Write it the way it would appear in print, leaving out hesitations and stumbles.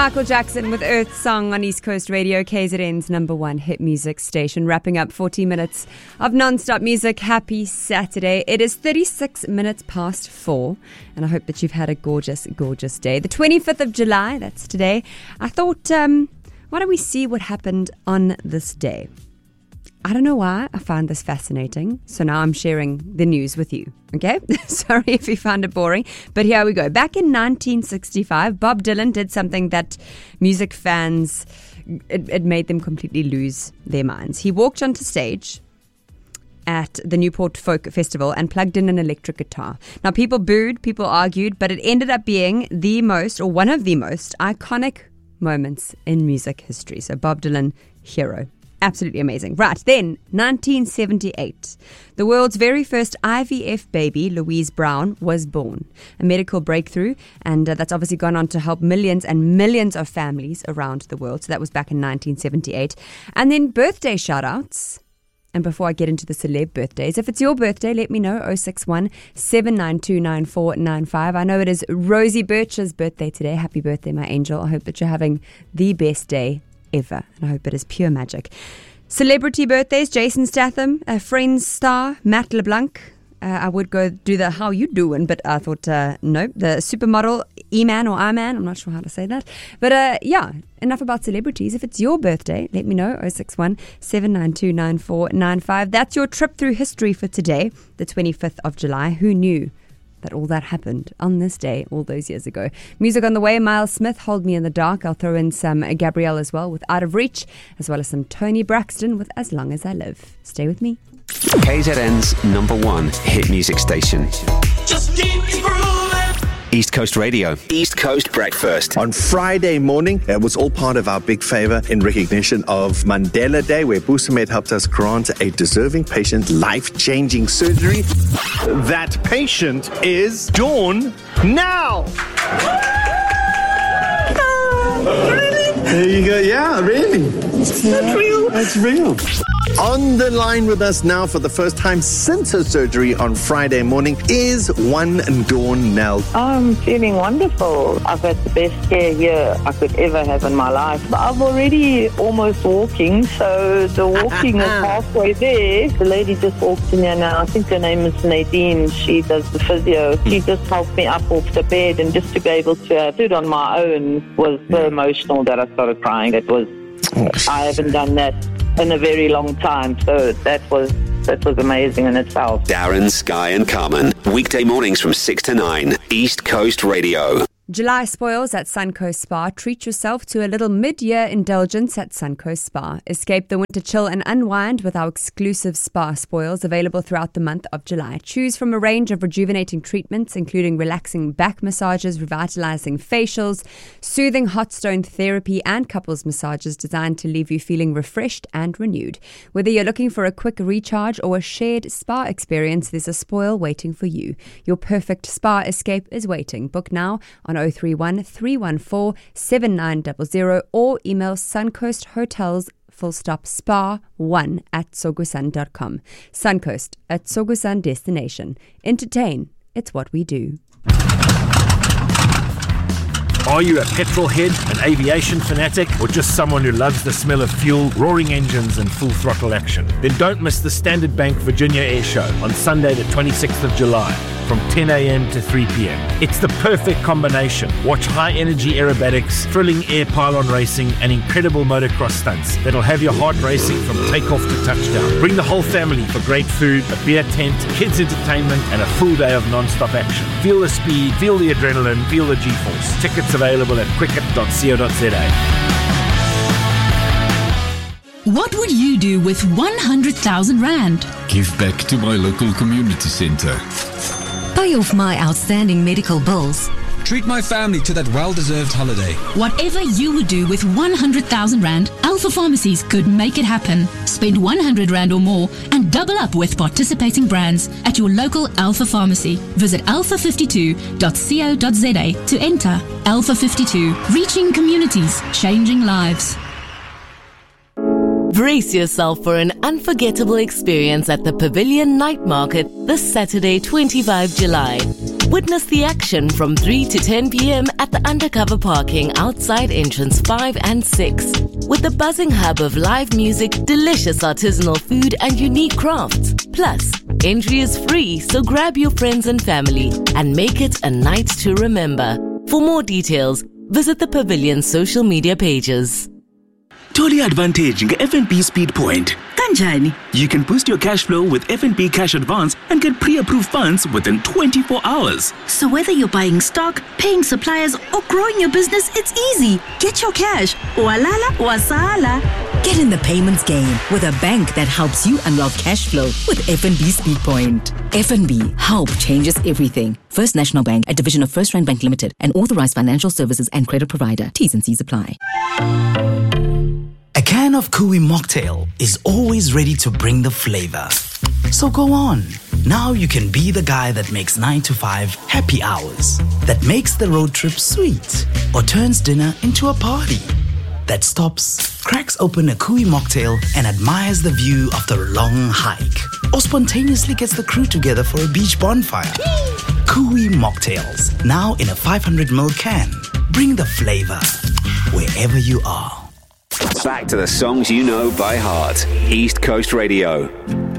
Michael Jackson with Earth Song on East Coast Radio, KZN's number one hit music station. Wrapping up 40 minutes of non-stop music. Happy Saturday. It is 36 minutes past 4, and I hope that you've had a gorgeous, gorgeous day. The 25th of July, that's today. I thought, why don't we see what happened on this day? I don't know why I found this fascinating, so now I'm sharing the news with you, okay? Sorry if you found it boring, but here we go. Back in 1965, Bob Dylan did something that music fans, it made them completely lose their minds. He walked onto stage at the Newport Folk Festival and plugged in an electric guitar. Now, people booed, people argued, but it ended up being the most, or one of the most, iconic moments in music history. So Bob Dylan, hero. Absolutely amazing. Right, then, 1978. The world's very first IVF baby, Louise Brown, was born. A medical breakthrough, and that's obviously gone on to help millions and millions of families around the world. So that was back in 1978. And then birthday shout-outs. And before I get into the celeb birthdays, if it's your birthday, let me know, 061 792 9495. I know it is Rosie Birch's birthday today. Happy birthday, my angel. I hope that you're having the best day ever, and I hope it is pure magic. Celebrity birthdays: Jason Statham, Friends star Matt LeBlanc. I would go do the how you doing, but I thought no. The supermodel E-Man or I-Man, I'm not sure how to say that, but yeah, enough about celebrities. If it's your birthday, let me know, 061 792 9495. That's your trip through history for today, the 25th of July. Who knew that all that happened on this day all those years ago? Music on the way: Miles Smith, Hold Me in the Dark. I'll throw in some Gabrielle as well with Out of Reach, as well as some Tony Braxton with As Long as I Live. Stay with me. KZN's number one hit music station. Just keep it grooving. East Coast Radio. East Coast Breakfast. On Friday morning, it was all part of our big favor in recognition of Mandela Day, where Busamed helped us grant a deserving patient life-changing surgery. That patient is Dawn now. There you go. Yeah, really. That's real. That's real. On the line with us now for the first time since her surgery on Friday morning is one Dawn Nell. I'm feeling wonderful. I've had the best care here I could ever have in my life. I'm already almost walking, so the walking is halfway there. The lady just walked in here now. I think her name is Nadine. She does the physio. She just helped me up off the bed, and just to be able to do it on my own was so emotional that I started crying. I haven't done that in a very long time, so that was amazing in itself. Darren, Sky and Carmen, weekday mornings from 6 to 9, East Coast Radio. July spoils at Suncoast Spa. Treat yourself to a little mid-year indulgence at Suncoast Spa. Escape the winter chill and unwind with our exclusive spa spoils available throughout the month of July. Choose from a range of rejuvenating treatments, including relaxing back massages, revitalizing facials, soothing hot stone therapy, and couples massages designed to leave you feeling refreshed and renewed. Whether you're looking for a quick recharge or a shared spa experience, there's a spoil waiting for you. Your perfect spa escape is waiting. Book now on 031 314 7900 or email Suncoast Hotels @sogusan.com. Suncoast, a Sogusan destination. Entertain, it's what we do. Are you a petrol head, an aviation fanatic, or just someone who loves the smell of fuel, roaring engines and full throttle action? Then don't miss the Standard Bank Virginia Air Show on Sunday the 26th of July from 10 a.m. to 3 p.m. It's the perfect combination. Watch high-energy aerobatics, thrilling air pylon racing and incredible motocross stunts that'll have your heart racing from takeoff to touchdown. Bring the whole family for great food, a beer tent, kids entertainment and a full day of non-stop action. Feel the speed, feel the adrenaline, feel the G-force. Tickets available at cricket.co.za. What would you do with 100,000 Rand? Give back to my local community centre. Pay off my outstanding medical bills. Treat my family to that well-deserved holiday. Whatever you would do with 100,000 Rand, Alpha Pharmacies could make it happen. Spend 100 Rand or more and double up with participating brands at your local Alpha Pharmacy. Visit alpha52.co.za to enter. Alpha 52, reaching communities, changing lives. Brace yourself for an unforgettable experience at the Pavilion Night Market this Saturday, 25 July. Witness the action from 3 to 10 p.m. at the undercover parking outside entrance 5 and 6. With the buzzing hub of live music, delicious artisanal food and unique crafts. Plus, entry is free, so grab your friends and family and make it a night to remember. For more details, visit the Pavilion's social media pages. Totally advantage nge-FNB Speed Point. Kanjani? You can boost your cash flow with FNB Cash Advance and get pre-approved funds within 24 hours. So whether you're buying stock, paying suppliers, or growing your business, it's easy. Get your cash. Walala, wasala. Get in the payments game with a bank that helps you unlock cash flow with FNB Speed Point. FNB, help changes everything. First National Bank, a division of First Rand Bank Limited, an authorized financial services and credit provider. T's and C's apply. A can of Kui mocktail is always ready to bring the flavor. So go on. Now you can be the guy that makes 9 to 5 happy hours, that makes the road trip sweet, or turns dinner into a party, that stops, cracks open a Kui mocktail and admires the view of the long hike, or spontaneously gets the crew together for a beach bonfire. Kui mocktails, now in a 500ml can. Bring the flavor wherever you are. Back to the songs you know by heart. East Coast Radio.